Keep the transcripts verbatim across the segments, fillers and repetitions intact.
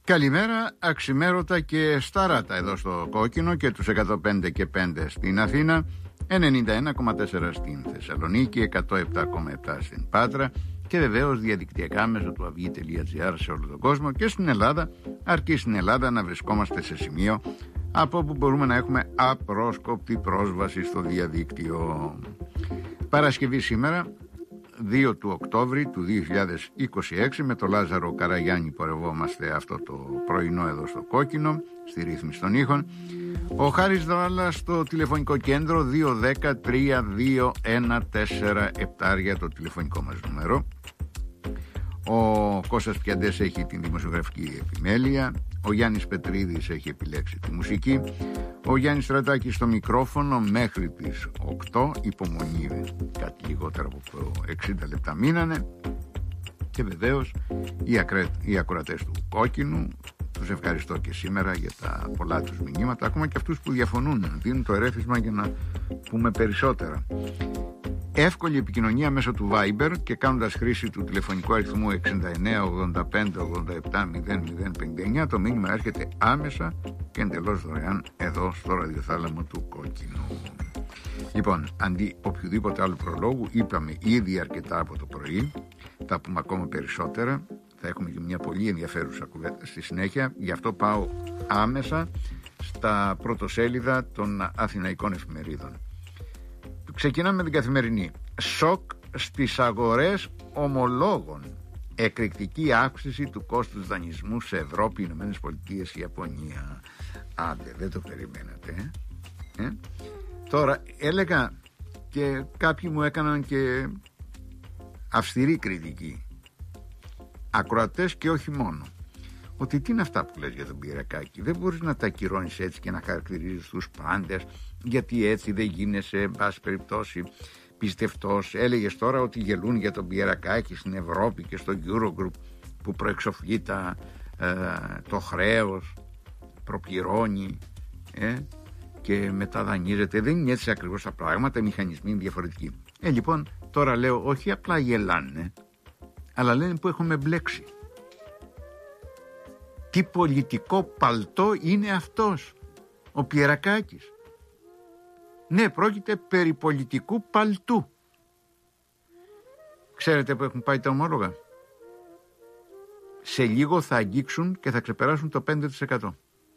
Καλημέρα, αξιμέρωτα και σταράτα εδώ στο Κόκκινο και τους εκατό πέντε και πέντε στην Αθήνα, ενενήντα ένα κόμμα τέσσερα στην Θεσσαλονίκη, εκατό επτά κόμμα επτά στην Πάτρα και βεβαίως διαδικτυακά μέσω του αυγή τελεία τζι άρ σε όλο τον κόσμο και στην Ελλάδα, αρκεί στην Ελλάδα να βρισκόμαστε σε σημείο από όπου μπορούμε να έχουμε απρόσκοπτη πρόσβαση στο διαδίκτυο. Παρασκευή σήμερα, δύο του Οκτώβρη του δύο χιλιάδες είκοσι έξι, με το Λάζαρο Καραγιάννη πορευόμαστε αυτό το πρωινό εδώ στο Κόκκινο, στη ρύθμιση των ήχων. Ο Χάρης Δράλα στο τηλεφωνικό κέντρο δύο δέκα τρία δύο ένα τέσσερα επτά για το τηλεφωνικό μας νούμερο. Ο Κώστας Πιαντές έχει την δημοσιογραφική επιμέλεια. Ο Γιάννης Πετρίδης έχει επιλέξει τη μουσική. Ο Γιάννης Στρατάκης στο μικρόφωνο μέχρι τις οκτώ. Υπομονή, κάτι λιγότερο από εξήντα λεπτά μείνανε. Και βεβαίως οι, ακρε... οι ακροατές του Κόκκινου, τους ευχαριστώ και σήμερα για τα πολλά τους μηνύματα, ακόμα και αυτούς που διαφωνούν, δίνουν το ερέφισμα για να πούμε περισσότερα. Εύκολη επικοινωνία μέσω του Viber και κάνοντας χρήση του τηλεφωνικού αριθμού εξήντα εννέα ογδόντα πέντε ογδόντα επτά μηδέν μηδέν πενήντα εννέα. Το μήνυμα έρχεται άμεσα και εντελώς δωρεάν εδώ στο ραδιοθάλαμο του Κόκκινου. Λοιπόν, αντί οποιοδήποτε άλλου προλόγου, είπαμε ήδη αρκετά από το πρωί, θα πούμε ακόμα περισσότερα, θα έχουμε και μια πολύ ενδιαφέρουσα κουβέντα στη συνέχεια, γι' αυτό πάω άμεσα στα πρωτοσέλιδα των αθηναϊκών εφημερίδων. Ξεκινάμε με την Καθημερινή. Σοκ στις αγορές ομολόγων. Εκρηκτική αύξηση του κόστους δανεισμού σε Ευρώπη, Ηνωμένες Πολιτείες, Ιαπωνία. Άντε, δεν το περιμένατε. Ε? Ε? Τώρα έλεγα και κάποιοι μου έκαναν και αυστηρή κριτική. Ακροατές και όχι μόνο. Ότι τι είναι αυτά που λες για τον Πυριακάκη. Δεν μπορείς να τα ακυρώνεις έτσι και να χαρακτηρίζεις τους πάντες, γιατί έτσι δεν γίνεσαι, εν πάση περιπτώσει, πιστευτός. Έλεγες τώρα ότι γελούν για τον Πυριακάκη στην Ευρώπη και στο Eurogroup που προεξοφλεί τα, ε, το χρέος, προπληρώνει ε, και μετά δανείζεται. Δεν είναι έτσι ακριβώς τα πράγματα, οι μηχανισμοί είναι διαφορετικοί. Ε, λοιπόν, τώρα λέω όχι απλά γελάνε, αλλά λένε που έχουμε μπλέξει. Τι πολιτικό παλτό είναι αυτός ο Πιερακάκης. Ναι, πρόκειται περί πολιτικού παλτού. Ξέρετε που έχουν πάει τα ομόλογα? Σε λίγο θα αγγίξουν και θα ξεπεράσουν το πέντε τοις εκατό.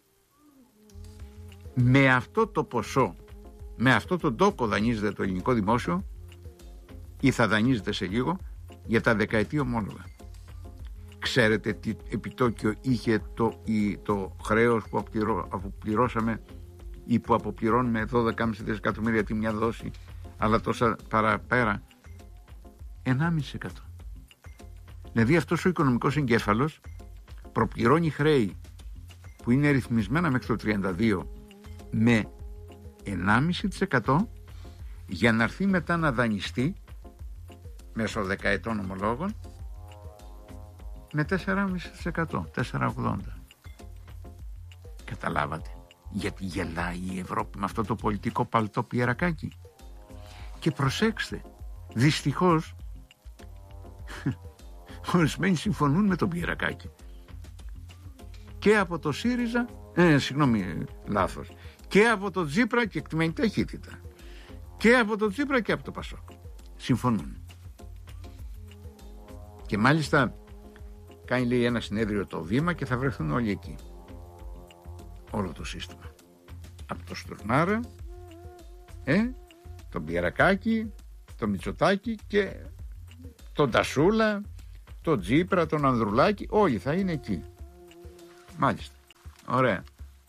Με αυτό το ποσό, με αυτό τον τόκο δανείζεται το ελληνικό δημόσιο ή θα δανείζεται σε λίγο για τα δεκαετή ομόλογα. Ξέρετε τι επιτόκιο είχε το, η, το χρέος που αποπληρώ, αποπληρώσαμε ή που αποπληρώνουμε δώδεκα κόμμα πέντε δισεκατομμύρια τη μια δόση, αλλά τόσα παραπέρα? ενάμιση τοις εκατό. Δηλαδή αυτός ο οικονομικός εγκέφαλος προπληρώνει χρέη που είναι ρυθμισμένα μέχρι το τριάντα δύο με ενάμιση τοις εκατό για να έρθει μετά να δανειστεί μέσω δεκαετών ομολόγων με τέσσερα κόμμα πέντε τοις εκατό, τέσσερα κόμμα ογδόντα. Καταλάβατε γιατί γελάει η Ευρώπη με αυτό το πολιτικό παλτό Πιερακάκη? Και προσέξτε, δυστυχώς ορισμένοι συμφωνούν με τον Πιερακάκη και από το ΣΥΡΙΖΑ, ε, συγγνώμη, λάθος, και από το Τσίπρα και εκτιμένη ταχύτητα, και από το Τσίπρα και από το Πασόκ συμφωνούν. Και μάλιστα κάνει, λέει, ένα συνέδριο το Βήμα και θα βρεθούν όλοι εκεί. Όλο το σύστημα. Από το Στουρνάρα, ε, τον Πιερακάκη, τον Μητσοτάκη και τον Τασούλα, τον Τζίπρα, τον Ανδρουλάκη, όλοι θα είναι εκεί. Μάλιστα. Ωραία.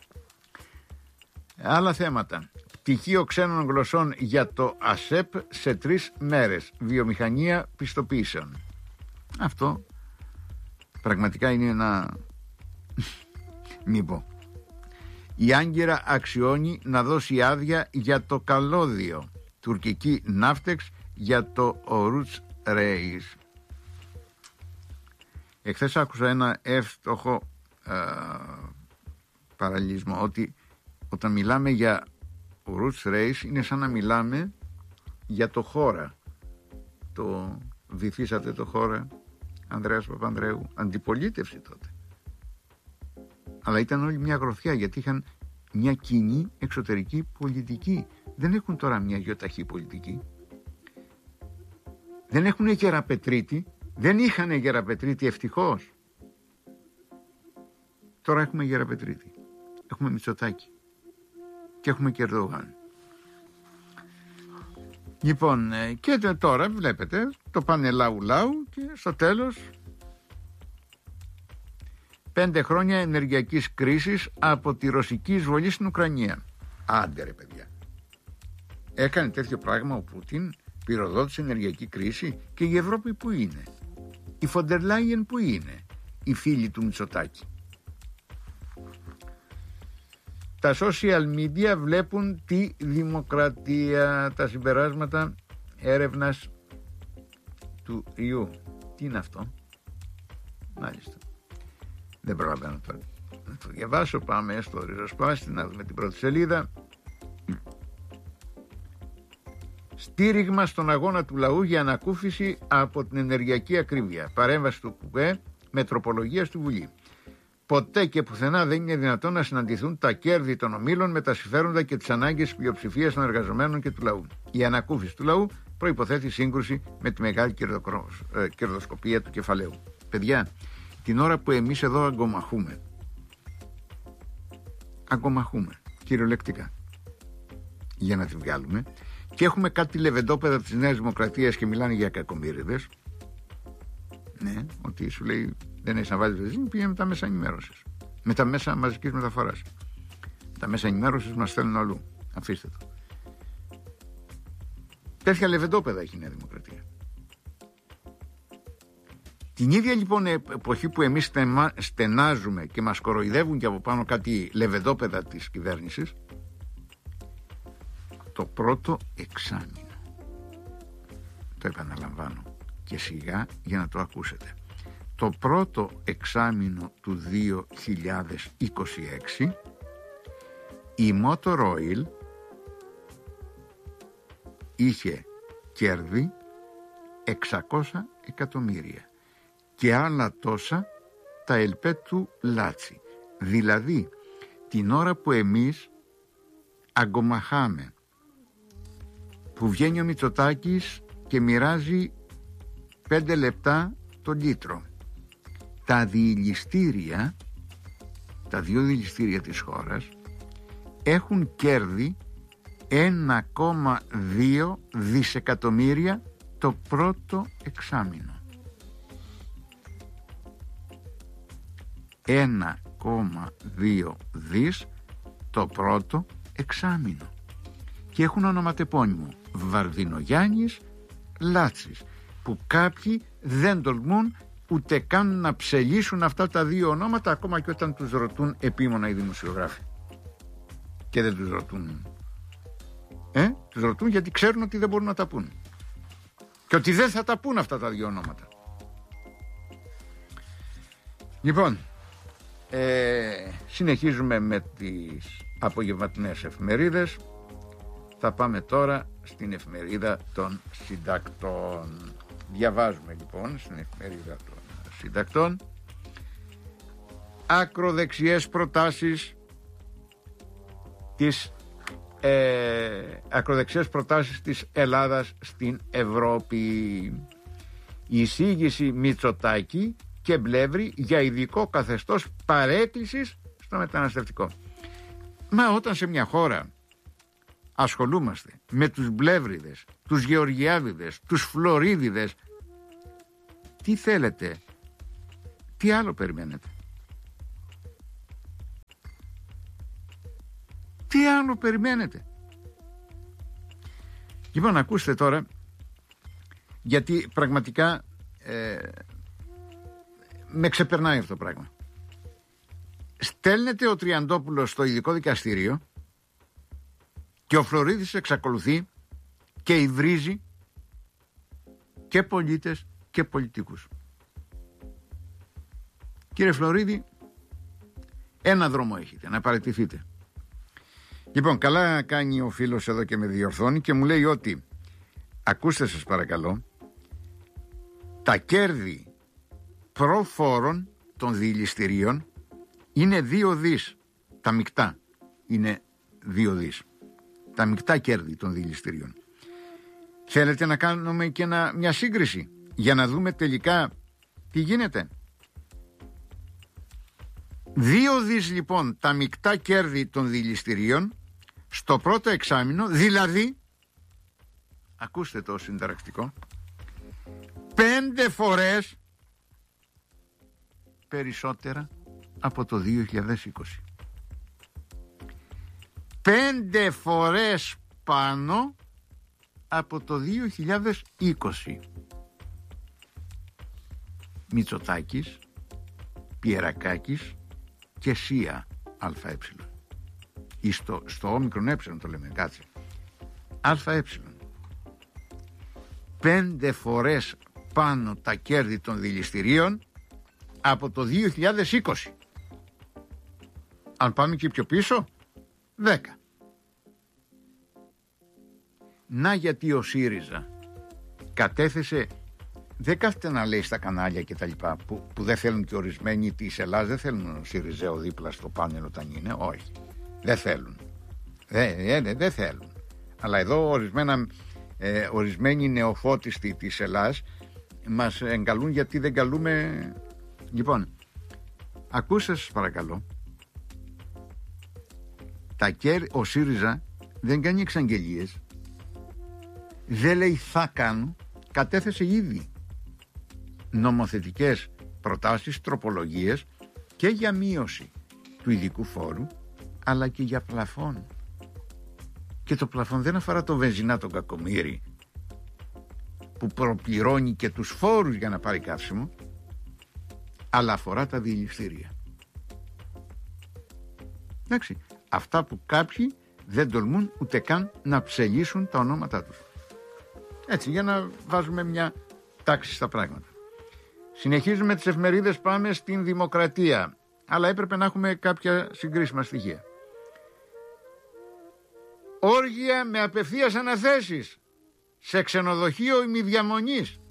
Άλλα θέματα. Πτυχίο ξένων γλωσσών για το ΑΣΕΠ σε τρεις μέρες. Βιομηχανία πιστοποιήσεων. Αυτό πραγματικά είναι ένα... Μην πω. Η Άγκυρα αξιώνει να δώσει άδεια για το καλώδιο. Τουρκική Ναύτεξ για το Ορούτς Ρέις. Εχθές άκουσα ένα εύστοχο ε, παραλληλισμό, ότι όταν μιλάμε για Ορούτς Ρέις είναι σαν να μιλάμε για το χώρα. Το βυθίσατε το χώρα, Ανδρέας Παπανδρέου, αντιπολίτευση τότε. Αλλά ήταν όλοι μια γροθιά, γιατί είχαν μια κοινή εξωτερική πολιτική. Δεν έχουν τώρα μια γιοταχή πολιτική. Δεν έχουν γεραπετρίτη. Δεν είχαν γεραπετρίτη, ευτυχώς. Τώρα έχουμε γεραπετρίτη. Έχουμε Μητσοτάκη. Και έχουμε και Ερντογάν. Λοιπόν, και τώρα βλέπετε, το πάνε λαού λαού και στο τέλος πέντε χρόνια ενεργειακής κρίσης από τη ρωσική εισβολή στην Ουκρανία. Άντε ρε παιδιά. Έκανε τέτοιο πράγμα ο Πούτιν, πυροδότησε ενεργειακή κρίση, και η Ευρώπη που είναι? Η Φοντερ Λάιεν που είναι? Οι φίλοι του Μητσοτάκη? Τα social media βλέπουν τη δημοκρατία. Τα συμπεράσματα έρευνας του ιού. Τι είναι αυτό? Μάλιστα. Δεν προλαβαίνω τώρα να το διαβάσω. Πάμε στο ριζοσπάστη να δούμε την πρώτη σελίδα. Στήριγμα στον αγώνα του λαού για ανακούφιση από την ενεργειακή ακρίβεια. Παρέμβαση του ΚΚΕ με τροπολογία στη Βουλή. Ποτέ και πουθενά δεν είναι δυνατόν να συναντηθούν τα κέρδη των ομίλων με τα συμφέροντα και τις ανάγκες της πλειοψηφίας των εργαζομένων και του λαού. Η ανακούφιση του λαού προϋποθέτει σύγκρουση με τη μεγάλη κερδοσκοπία του κεφαλαίου. Παιδιά, την ώρα που εμείς εδώ αγκομαχούμε, αγκομαχούμε κυριολεκτικά για να τη βγάλουμε, και έχουμε κάτι λεβεντόπεδα της Νέας Δημοκρατίας και μιλάνε για κακομοίριδες. Ναι, ότι σου λέει δεν έχεις να βάλεις βενζίνη, πήγαινε με τα μέσα ενημέρωσης, με τα μέσα μαζικής μεταφοράς. Τα μέσα ενημέρωσης μας στέλνουν αλλού. Αφήστε το. Τέτοια λεβεντόπεδα έχει η Νέα Δημοκρατία. Την ίδια λοιπόν εποχή που εμείς στενάζουμε και μας κοροϊδεύουν και από πάνω κάτι λεβεντόπεδα της κυβέρνησης, το πρώτο εξάμηνο, το επαναλαμβάνω και σιγά για να το ακούσετε, το πρώτο εξάμηνο του δύο χιλιάδες είκοσι έξι η Motor Oil είχε κέρδη εξακόσια εκατομμύρια και άλλα τόσα τα ΕΛΠΕ του Λάτσι. Δηλαδή την ώρα που εμείς αγκομαχάμε, που βγαίνει ο Μητσοτάκης και μοιράζει πέντε λεπτά το λίτρο, τα διηλιστήρια, τα δύο διηλιστήρια της χώρας έχουν κέρδη ένα κόμμα δύο δισεκατομμύρια το πρώτο εξάμηνο. ένα κόμμα δύο δις το πρώτο εξάμηνο. Και έχουν ονοματεπώνυμο Βαρδινογιάννης, Λάτσης, που κάποιοι δεν τολμούν ούτε καν να ψελίσουν αυτά τα δύο ονόματα, ακόμα και όταν τους ρωτούν επίμονα οι δημοσιογράφοι. Και δεν τους ρωτούν. Ε, τους ρωτούν γιατί ξέρουν ότι δεν μπορούν να τα πούν. Και ότι δεν θα τα πούν αυτά τα δύο ονόματα. Λοιπόν, ε, συνεχίζουμε με τις απογευματινές εφημερίδες. Θα πάμε τώρα στην εφημερίδα των συντακτών. Διαβάζουμε λοιπόν στην εφημερίδα των συντακτών ακροδεξιές προτάσεις της ε, ακροδεξιές προτάσεις της Ελλάδας στην Ευρώπη. Η εισήγηση Μητσοτάκη και Μπλεύρη για ειδικό καθεστώς παρέκκλησης στο μεταναστευτικό. Μα όταν σε μια χώρα ασχολούμαστε με τους Μπλεύριδες, τους Γεωργιάδηδες, τους Φλωρίδιδες, τι θέλετε, τι άλλο περιμένετε? Τι άλλο περιμένετε? Λοιπόν, ακούστε τώρα, γιατί πραγματικά ε, με ξεπερνάει αυτό το πράγμα. Στέλνεται ο Τριαντόπουλος στο ειδικό δικαστήριο και ο Φλωρίδης εξακολουθεί και υβρίζει και πολίτες και πολιτικούς. Κύριε Φλωρίδη, ένα δρόμο έχετε, να παραιτηθείτε. Λοιπόν, καλά κάνει ο φίλος εδώ και με διορθώνει και μου λέει ότι, ακούστε σας παρακαλώ, τα κέρδη προφόρων των διηλιστηρίων είναι δύο δις. Τα μεικτά είναι δύο δις. Τα μεικτά κέρδη των δηληστηρίων. Θέλετε να κάνουμε και ένα, μια σύγκριση για να δούμε τελικά τι γίνεται? Δύο δις λοιπόν τα μεικτά κέρδη των δηληστηρίων στο πρώτο εξάμηνο, δηλαδή, ακούστε το συνταρακτικό, πέντε φορές περισσότερα από το δύο χιλιάδες είκοσι. Πέντε φορές πάνω από το δύο χιλιάδες είκοσι. Μητσοτάκης, Πιερακάκης και Σία ΑΕ. Ή στο, στο όμικρον ε το λέμε, κάτσε. ΑΕ. Πέντε φορές πάνω τα κέρδη των δηληστηρίων από το δύο χιλιάδες είκοσι. Αν πάμε και πιο πίσω, δέκα. Να γιατί ο ΣΥΡΙΖΑ κατέθεσε, δεν κάθεται να λέει στα κανάλια και τα λοιπά που, που δεν θέλουν και ορισμένοι της Ελλάδας, δεν θέλουν ο ΣΥΡΙΖΑ δίπλα στο πάνελ όταν είναι, όχι, δεν θέλουν, δεν, δεν, δεν θέλουν. Αλλά εδώ ορισμένα, ε, ορισμένοι νεοφώτιστοι της Ελλάδας μας εγκαλούν γιατί δεν καλούμε. Λοιπόν, ακούστε σας παρακαλώ, τα κέρ, ο ΣΥΡΙΖΑ δεν κάνει εξαγγελίες, δεν λέει θα κάνω, κατέθεσε ήδη νομοθετικές προτάσεις, τροπολογίες και για μείωση του ειδικού φόρου αλλά και για πλαφόν. Και το πλαφόν δεν αφορά το βενζινά τον κακομοίρη που προπληρώνει και τους φόρους για να πάρει καύσιμο, αλλά αφορά τα δηληστήρια. Εντάξει, αυτά που κάποιοι δεν τολμούν ούτε καν να ψελίσουν τα ονόματά τους. Έτσι, για να βάζουμε μια τάξη στα πράγματα. Συνεχίζουμε τις εφημερίδες, πάμε στην Δημοκρατία, αλλά έπρεπε να έχουμε κάποια συγκρίσιμα στοιχεία. Όργια με απευθείας αναθέσεις σε ξενοδοχείο ημιδιαμονής.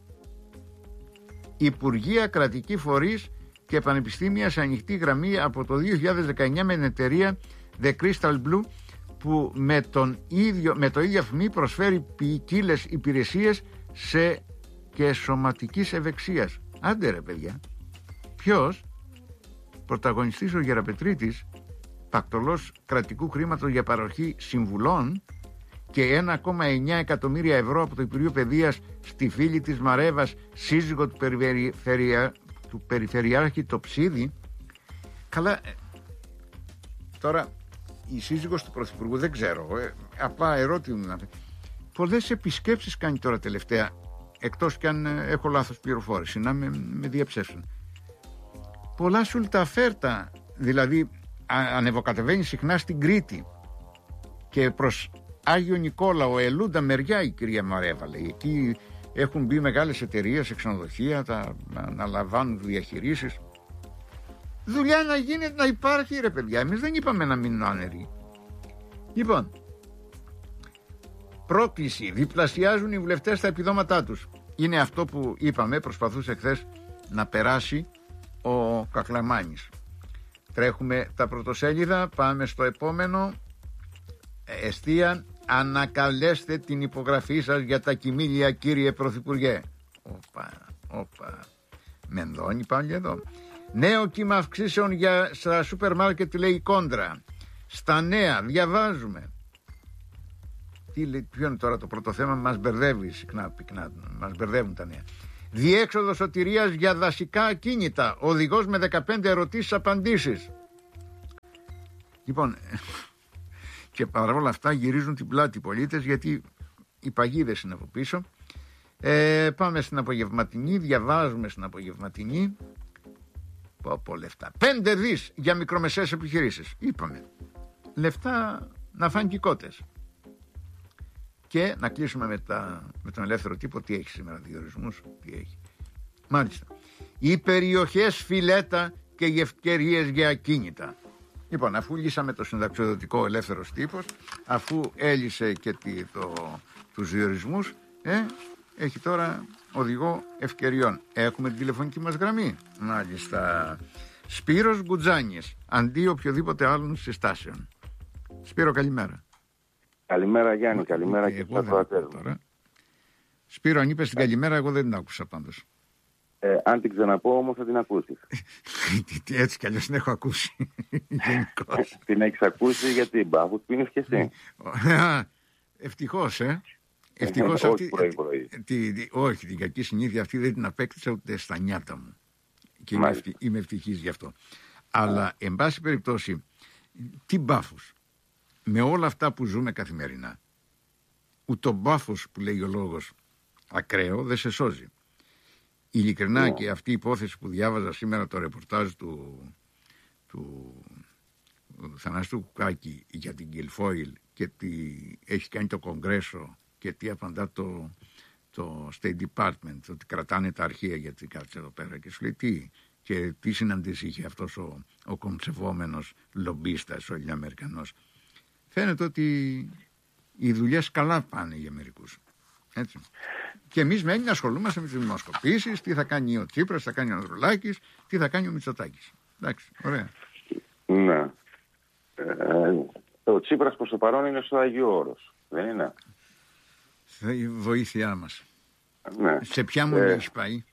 Υπουργεία, κρατικοί φορείς και πανεπιστήμια σε ανοιχτή γραμμή από το δύο χιλιάδες δεκαεννιά με την εταιρεία The Crystal Blue, που με, τον ίδιο, με το ίδιο αφημί προσφέρει ποικίλες υπηρεσίες σε και σωματικής ευεξίας. Άντε ρε παιδιά. Ποιος? Πρωταγωνιστής ο Γεραπετρίτης, πακτολός κρατικού χρήματος για παροχή συμβουλών και ένα κόμμα εννιά εκατομμύρια ευρώ από το Υπουργείο Παιδείας στη φίλη της Μαρέβας, σύζυγο του, περιφερεια... του Περιφερειάρχη Τοψίδη. Καλά, τώρα η σύζυγος του Πρωθυπουργού δεν ξέρω, ε, απλά ερώτημα. Πολλές επισκέψεις κάνει τώρα τελευταία, εκτός κι αν ε, έχω λάθος πληροφόρηση, να με, με διαψεύσουν. Πολλά σουλταφέρτα, δηλαδή α, ανεβοκατεβαίνει συχνά στην Κρήτη και προς Άγιο Νικόλαο, Ελούντα μεριά η κυρία Μαρέβα, λέει. Εκεί έχουν μπει μεγάλες εταιρείες σε ξενοδοχεία, τα αναλαμβάνουν διαχειρίσεις. Δουλειά να γίνεται, να υπάρχει ρε παιδιά. Εμείς δεν είπαμε να μείνουν άνεργοι. Λοιπόν, πρόκληση, διπλασιάζουν οι βουλευτές τα επιδόματά τους. Είναι αυτό που είπαμε, προσπαθούσε χθες να περάσει ο Κακλαμάνης. Τρέχουμε τα πρωτοσέλιδα, πάμε στο επόμενο. Εστία, ανακαλέστε την υπογραφή σας για τα κοιμήλια, κύριε Πρωθυπουργέ. Όπα, όπα. Μενδώνει πάλι εδώ. Νέο κύμα αυξήσεων για στα σούπερ μάρκετ, λέει η Κόντρα. Στα νέα διαβάζουμε. Τι λέει, ποιο είναι τώρα το πρώτο θέμα, μας μπερδεύει συχνά, πυκνά, μας μπερδεύουν τα νέα. Διέξοδο σωτηρίας για δασικά ακίνητα. Οδηγός με δεκαπέντε ερωτήσεις απαντήσεις. Λοιπόν, και παρά όλα αυτά γυρίζουν την πλάτη οι πολίτες, γιατί οι παγίδες είναι από πίσω. Ε, πάμε στην απογευματινή, διαβάζουμε στην απογευματινή. Πω πω λεφτά. Πέντε δις για μικρομεσαίες επιχειρήσεις. Είπαμε. Λεφτά να φάνε και οι κότες. Και να κλείσουμε με, τα, με τον ελεύθερο τύπο. Τι έχει σήμερα, διορισμούς, τι έχει. Μάλιστα. Οι περιοχές φιλέτα και οι ευκαιρίες για ακίνητα. Λοιπόν, αφού λύσαμε το συνταξιοδοτικό ελεύθερος τύπος, αφού έλυσε και τη, το, τους διορισμούς, ε, έχει τώρα οδηγό ευκαιριών. Έχουμε την τηλεφωνική μας γραμμή. Μάλιστα. Σπύρος Γκουτζάνης, αντί οποιοδήποτε άλλων συστάσεων. Σπύρο, καλημέρα. Καλημέρα Γιάννη, Μα, καλημέρα και εγώ δεν τώρα. Σπύρο, αν είπες την καλημέρα, εγώ δεν την άκουσα πάντως. Ε, αν την ξαναπώ όμως θα την ακούσεις. Έτσι κι αλλιώς την έχω ακούσει. Την έχεις ακούσει γιατί μπάφους πίνεις κι εσύ. Ευτυχώς, ε. Ευτυχώς αυτή. πρωί, πρωί. Τη, τη, όχι, την κακή συνήθεια αυτή δεν την απέκτησα ούτε στα νιάτα μου. Και είμαι, ευτυχ, είμαι ευτυχής γι' αυτό. Αλλά, yeah. εν πάση περιπτώσει, τι μπάφους. Με όλα αυτά που ζούμε καθημερινά. Ούτε ο μπάφος που λέει ο λόγος ακραίο δεν σε σώζει. Ειλικρινά yeah. και αυτή η υπόθεση που διάβαζα σήμερα το ρεπορτάζ του, του, του Θανάστου Κουκάκη για την Κιλφόιλ και τι έχει κάνει το Κογκρέσο και τι απαντά το, το State Department, ότι κρατάνε τα αρχεία γιατί κάτσε εδώ πέρα και σου λέει τι και τι συναντήσει είχε αυτός ο, ο κομψευόμενος λομπίστας, ο Ελληνοαμερικανός. Φαίνεται ότι οι δουλειές καλά πάνε για μερικούς. Έτσι. Και εμείς μένει να ασχολούμαστε με τις δημοσκοπήσεις, τι θα κάνει ο Τσίπρας, τι θα κάνει ο Ανδρουλάκης, τι θα κάνει ο Μητσοτάκης. Εντάξει, ωραία. Ναι. Ε, ο Τσίπρας προς το παρόν είναι στο Άγιο Όρος, δεν είναι? Η βοήθειά μας. Ναι. Σε ποια μου ε, έχει πάει?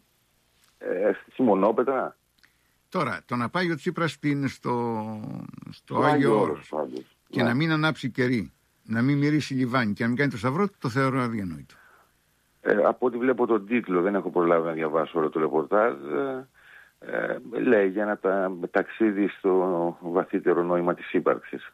Ε, στη Μονόπετρα. Τώρα, το να πάει ο Τσίπρας στην, στο, στο Άγιο, Άγιο Όρος και ναι. να μην ανάψει κερί, να μην μυρίσει λιβάνι και να μην κάνει το σταυρό, το θεωρώ αδιανόητο. Ε, από ό,τι βλέπω τον τίτλο, δεν έχω προλάβει να διαβάσω όλο το ρεπορτάζ, ε, ε, λέει για ένα τα, ταξίδι στο βαθύτερο νόημα της ύπαρξης.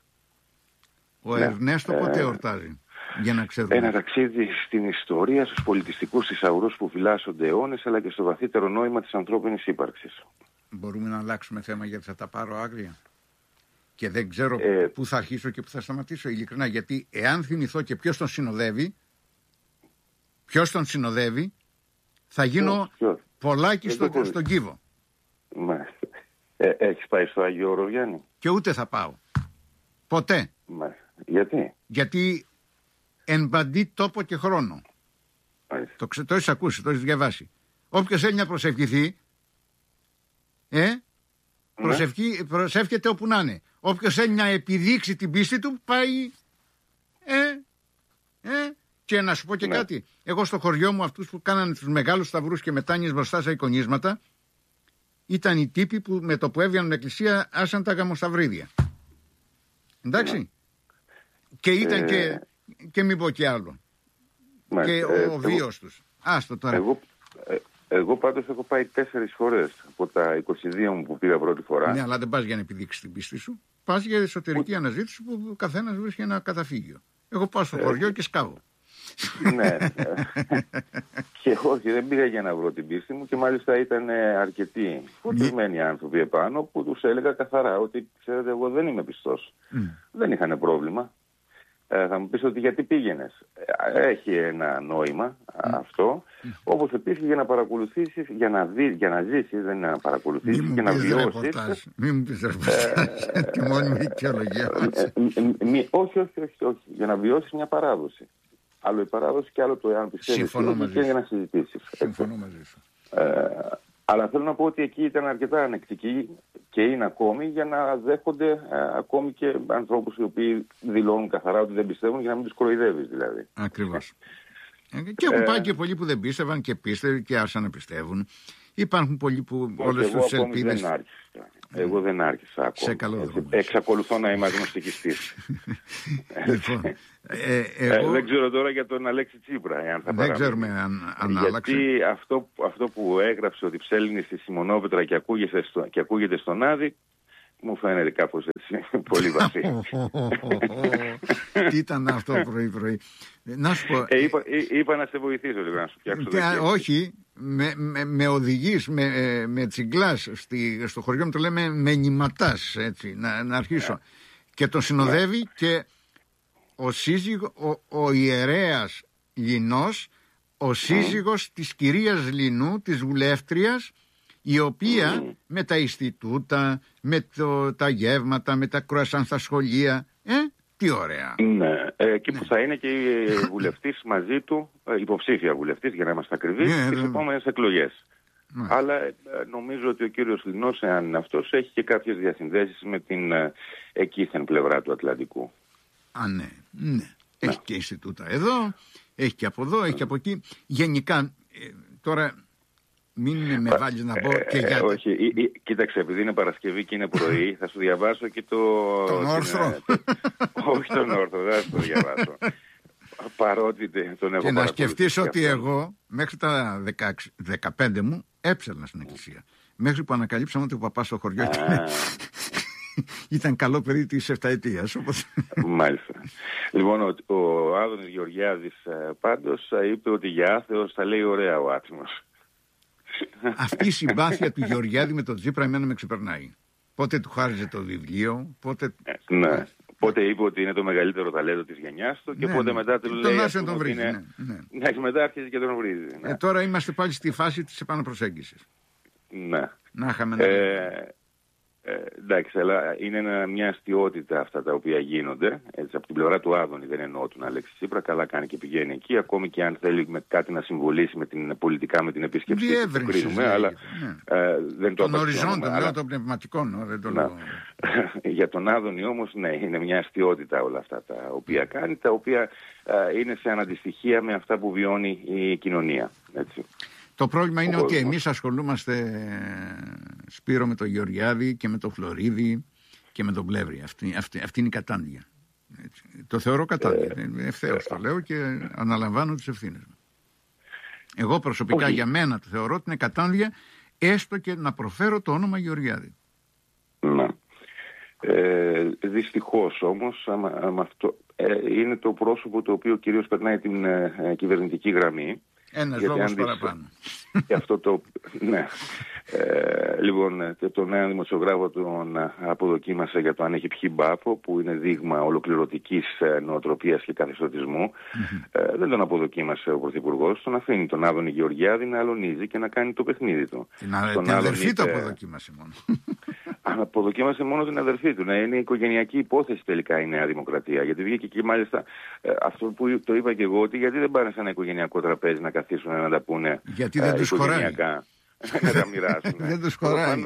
Ο ναι. Ερνέστο πότε εορτάζει? Για να ξέρουμε. Ένα ταξίδι στην ιστορία, στους πολιτιστικούς θησαυρούς που φυλάσσονται αιώνες, αλλά και στο βαθύτερο νόημα της ανθρώπινης ύπαρξης. Μπορούμε να αλλάξουμε θέμα γιατί θα τα πάρω άγρια. Και δεν ξέρω ε, πού θα αρχίσω και πού θα σταματήσω, ειλικρινά. Γιατί εάν θυμηθώ και ποιος τον συνοδεύει, ποιος τον συνοδεύει, θα γίνω πολλάκι στο, στον κύβο. Μάλιστα. Ε, έχεις πάει στο Άγιο Όρο, Γιάννη? Και ούτε θα πάω. Ποτέ. Μάλιστα. Γιατί? Γιατί εμπαντεί τόπο και χρόνο. Μάλιστα. Το, ξε, το έχεις ακούσει, το έχεις διαβάσει. Όποιος θέλει να προσευχηθεί, ε, ναι. προσευχή, προσεύχεται όπου να είναι. Όποιος θέλει να επιδείξει την πίστη του, πάει, ε, ε, και να σου πω και ναι. κάτι. Εγώ στο χωριό μου αυτούς που κάνανε τους μεγάλους σταυρούς και μετάνοιες μπροστά σε εικονίσματα, ήταν οι τύποι που με το που έβγαιναν την εκκλησία άσαν τα γαμοσταυρίδια. Εντάξει. Ναι. Και ήταν ε... και, και μην πω και άλλο. Ναι. Και ε, ο, ο βίος εγώ... τους. Άστο τώρα. Εγώ, ε, εγώ πάντως έχω πάει τέσσερις φορές από τα είκοσι δύο μου που πήγα πρώτη φορά. Ναι, αλλά δεν πας για να επιδείξεις την πίστη σου. Πας για εσωτερική που... αναζήτηση που ο καθένας βρίσκει ένα καταφύγιο. Εγώ πάω στο ε... χωριό και σκάβω. Ναι. Και όχι, δεν πήγα για να βρω την πίστη μου και μάλιστα ήταν αρκετοί φορτισμένοι άνθρωποι επάνω που τους έλεγα καθαρά ότι ξέρετε εγώ δεν είμαι πιστός. Mm. Δεν είχαν πρόβλημα. Ε, θα μου πεις ότι γιατί πήγαινες. Έχει ένα νόημα mm. αυτό. Mm. Όπως επίσης για να παρακολουθήσεις, για να δεις, για να ζήσεις, δεν είναι να παρακολουθήσεις και να βιώσεις. Μην μου πεις ρεπορτάζ. Τη μόνιμη δικαιολογία. Όχι, όχι, όχι. Για να βιώσεις μια παράδοση. Άλλο η παράδοση και άλλο το εάν πιστεύεις και για να συζητήσεις. Συμφωνώ μαζί σου. Ε, αλλά θέλω να πω ότι εκεί ήταν αρκετά ανεκτικοί και είναι ακόμη για να δέχονται ε, ακόμη και ανθρώπους οι οποίοι δηλώνουν καθαρά ότι δεν πιστεύουν για να μην τους κροϊδεύεις δηλαδή. Ακριβώς. Ε, και έχουν ε, πάει και πολλοί που δεν πίστευαν και πίστευαν και άρχισαν να πιστεύουν. Υπάρχουν πολλοί που όλες τους ελπίδες... Εγώ δεν άρχισα ακόμα. Σε καλό δρόμο. Εξακολουθώ να είμαι αγνωστικιστής. Λοιπόν, ε, εγώ... ε, δεν ξέρω τώρα για τον Αλέξη Τσίπρα. Εάν θα δεν ξέρουμε αν, αν γιατί άλλαξε. Γιατί αυτό, αυτό που έγραψε ότι ψέλνει στη Σιμονόπετρα και ακούγεται, στο, και ακούγεται στον Άδη, μου φαίνεται κάπως έτσι πολύ βαθύ. Τι ήταν αυτό πρωί-πρωί. Να σου πω... Ε, είπα, είπα να σε βοηθήσω λίγο, να σου φτιάξω. Όχι, με, με, με οδηγείς, με, με τσιγκλάς στη, στο χωριό μου το λέμε με νηματάς, έτσι, να, να αρχίσω. Yeah. Και τον συνοδεύει yeah. και ο σύζυγος, ο, ο ιερέας Λινός, ο σύζυγος mm. της κυρίας Λινού, της βουλεύτριας, η οποία mm. με τα Ινστιτούτα, με το, τα γεύματα, με τα κρουασάν στα σχολεία, ε, τι ωραία. Ναι, εκεί που ναι. θα είναι και η βουλευτής μαζί του, υποψήφια βουλευτής για να είμαστε ακριβείς, yeah, στις επόμενες εκλογές. Mm. Αλλά ε, νομίζω ότι ο κύριος Λινός, εάν είναι αυτός, έχει και κάποιες διασυνδέσεις με την ε, εκείθεν πλευρά του Ατλαντικού. Α, ναι, ναι. ναι. Έχει και Ινστιτούτα εδώ, έχει και από εδώ, έχει και από εκεί. Γενικά, ε, τώρα μην με βάλεις να πω και για... Ε, όχι, ε, ε, κοίταξε, επειδή είναι Παρασκευή και είναι πρωί, θα σου διαβάσω και το... Τον όρθρο. Το, όχι τον όρθρο, δεν θα σου το διαβάσω. Παρότι τον έχω. Και να σκεφτείς ότι εγώ μέχρι τα δεκαέξι, δεκαπέντε μου έψελνα στην εκκλησία. Μέχρι που ανακαλύψαμε ότι ο παπάς στο χωριό ήταν, ήταν καλό παιδί της εφταετίας. Όπως... Μάλιστα. Λοιπόν, ο, ο Άδωνης Γεωργιάδης πάντως είπε ότι για άθεος θα λέει ωραία ο άτιμος. Αυτή η συμπάθεια του Γεωργιάδη με τον Τσίπρα εμένα με ξεπερνάει. Πότε του χάριζε το βιβλίο, πότε... Ναι. Πότε είπε ότι είναι το μεγαλύτερο ταλέντο της γενιάς του και ναι, πότε μετά του λέει τον τον βρίζει, είναι... ναι, ναι. ναι, μετά αρχίζει και τον βρίζει. Ναι. Ε, τώρα είμαστε πάλι στη φάση της επαναπροσέγγισης. Ναι. Να είχαμε ένα... Ε, ε, εντάξει, αλλά είναι ένα, μια αστιότητα αυτά τα οποία γίνονται. Έτσι, από την πλευρά του Άδωνη δεν εννοώ τον Αλέξη Τσίπρα, καλά κάνει και πηγαίνει εκεί, ακόμη και αν θέλει με κάτι να συμβολήσει με την, πολιτικά με την επίσκεψη του κρίνουμε, αλλά ναι. ε, δεν το τον οριζόντων, αλλά... λέω των πνευματικών, δεν το λέω. Για τον Άδωνη όμως, ναι, είναι μια αστιότητα όλα αυτά τα οποία κάνει, τα οποία ε, είναι σε αναντιστοιχεία με αυτά που βιώνει η κοινωνία. Έτσι. Το πρόβλημα είναι ο ότι εμείς ασχολούμαστε, Σπύρο, με τον Γεωργιάδη και με τον Φλωρίδη και με τον Πλεύρη. Αυτή, αυτή, αυτή είναι η κατάντια. Έτσι. Το θεωρώ κατάντια. Ε, Ευθέως ε, το λέω και αναλαμβάνω τις ευθύνες μου. Εγώ προσωπικά όχι. Για μένα το θεωρώ ότι είναι κατάντια, έστω και να προφέρω το όνομα Γεωργιάδη. Να. Ε, δυστυχώς όμως άμα, άμα αυτό, ε, είναι το πρόσωπο το οποίο κυρίως περνάει την ε, κυβερνητική γραμμή. Ένας λόγος παραπάνω. Και αυτό το... ναι. Ε, λοιπόν, τον νέο δημοσιογράφο τον αποδοκίμασε για το αν έχει πιει μπάφο, που είναι δείγμα ολοκληρωτικής νοοτροπίας και καθεστωτισμού. Mm-hmm. Ε, δεν τον αποδοκίμασε ο Πρωθυπουργός, τον αφήνει τον Άδωνη Γεωργιάδη να αλωνίζει και να κάνει το παιχνίδι του. Την, α... την αδερφή του αποδοκίμασε μόνο. Αποδοκίμασε μόνο την αδερφή του. Ναι, είναι οικογενειακή υπόθεση τελικά η Νέα Δημοκρατία. Γιατί βγήκε και μάλιστα ε, αυτό που το είπα και εγώ, ότι γιατί δεν πάνε σε ένα οικογενειακό τραπέζι να καθίσουν να τα πούνε. Γιατί δεν ε, τους χωράει. Να τα μοιράσουν. Δεν τους χωράει.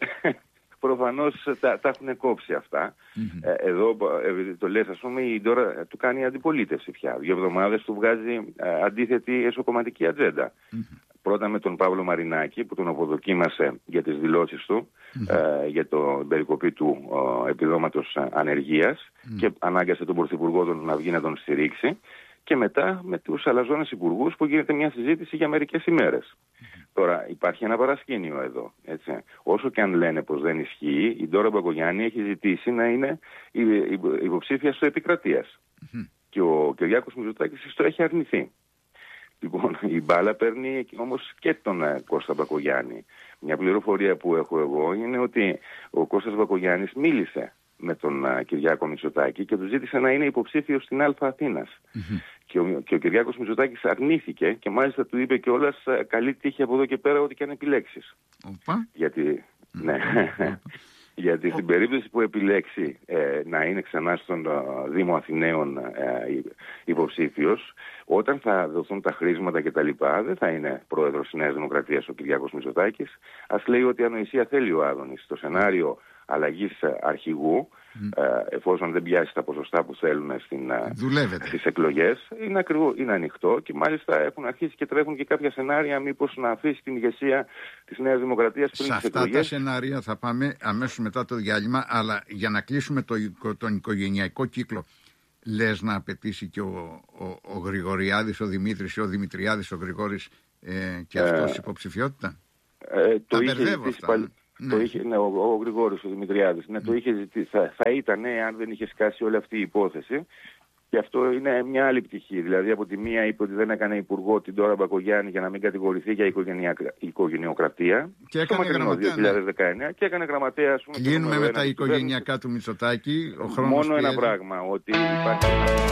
Προφανώς τα, τα έχουν κόψει αυτά. Mm-hmm. Ε, εδώ ε, το λες, ας πούμε, η Ντόρα του κάνει αντιπολίτευση πια. Δύο εβδομάδες του βγάζει ε, αντίθετη εσωκομματική ατζέντα. Mm-hmm. Πρώτα με τον Παύλο Μαρινάκη που τον αποδοκίμασε για τις δηλώσεις του mm-hmm. ε, για το περικοπή του ε, επιδόματος ανεργίας mm-hmm. και ανάγκασε τον Πρωθυπουργό τον να βγει να τον στηρίξει. Και μετά με τους αλαζόνες υπουργούς που γίνεται μια συζήτηση για μερικές ημέρες. Mm-hmm. Τώρα υπάρχει ένα παρασκήνιο εδώ. Έτσι. Όσο και αν λένε πως δεν ισχύει, η Ντόρα Μπακογιάννη έχει ζητήσει να είναι υποψήφια στο επικρατείας. Mm-hmm. Και ο Κυριάκος Μητσοτάκης το έχει αρνηθεί. Λοιπόν, η μπάλα παίρνει όμως και τον Κώστα Μπακογιάννη. Μια πληροφορία που έχω εγώ είναι ότι ο Κώστας Μπακογιάννης μίλησε με τον uh, Κυριάκο Μητσοτάκη και του ζήτησε να είναι υποψήφιος στην Α Αθήνας. Mm-hmm. Και, ο, και ο Κυριάκος Μητσοτάκης αρνήθηκε και μάλιστα του είπε κιόλας uh, καλή τύχη από εδώ και πέρα ό,τι και αν επιλέξεις. Mm-hmm. Γιατί, mm-hmm. ναι, γιατί mm-hmm. στην περίπτωση που επιλέξει ε, να είναι ξανά στον uh, Δήμο Αθηναίων ε, υποψήφιος, όταν θα δοθούν τα χρήματα κτλ. Δεν θα είναι πρόεδρος της Νέας Δημοκρατίας ο Κυριάκος Μητσοτάκης. Ας λέει ότι ανοησία θέλει ο Άδωνης. Στο σενάριο αλλαγής αρχηγού, mm. ε, εφόσον δεν πιάσει τα ποσοστά που θέλουν στην, στις εκλογές, είναι, ακριβώς, είναι ανοιχτό και μάλιστα έχουν αρχίσει και τρέχουν και κάποια σενάρια μήπως να αφήσει την ηγεσία της Νέας Δημοκρατίας πριν τις εκλογές. Σε αυτά τα σενάρια θα πάμε αμέσως μετά το διάλειμμα, αλλά για να κλείσουμε το, τον οικογενειακό κύκλο, λες να απαιτήσει και ο, ο, ο Γρηγοριάδης, ο Δημήτρης, ο Δημητριάδης, ο Γρηγόρης ε, και αυτός ε, υποψηφιότητα. Ε, το είχε ζητήσει πάλι. Ναι. Το είχε, ναι, ο, ο Γρηγόρης, ο Δημητριάδης, ναι, mm. το είχε ζητήσει. Θα, θα ήταν, ναι, αν δεν είχε σκάσει όλη αυτή η υπόθεση. Και αυτό είναι μια άλλη πτυχή. Δηλαδή, από τη μία είπε ότι δεν έκανε υπουργό την Ντόρα Μπακογιάννη για να μην κατηγορηθεί για οικογενειοκρατία. Και έκανε γραμματέα. δύο χιλιάδες δεκαεννιά, ναι. Και έκανε γραμματέα. Ας πούμε, κλείνουμε με τα οικογενειακά του Μητσοτάκη. Ο χρόνος μόνο πιέζει. Ένα πράγμα, ότι υπάρχει.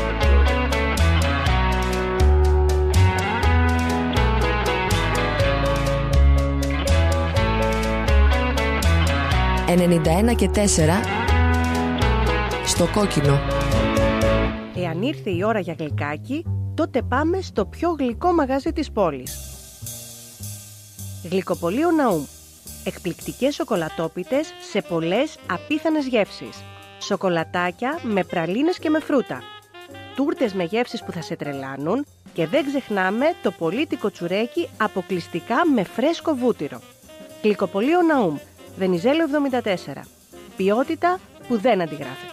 ενενήντα ένα και τέσσερα στο κόκκινο. Εάν ήρθε η ώρα για γλυκάκι, τότε πάμε στο πιο γλυκό μαγαζί της πόλης. Γλυκοπωλείο Ναούμ. Εκπληκτικές σοκολατόπιτες σε πολλές απίθανες γεύσεις. Σοκολατάκια με πραλίνες και με φρούτα. Τούρτες με γεύσεις που θα σε τρελάνουν και δεν ξεχνάμε το πολίτικο τσουρέκι αποκλειστικά με φρέσκο βούτυρο. Γλυκοπωλείο Ναούμ, Βενιζέλο εβδομήντα τέσσερα. Ποιότητα που δεν αντιγράφεται.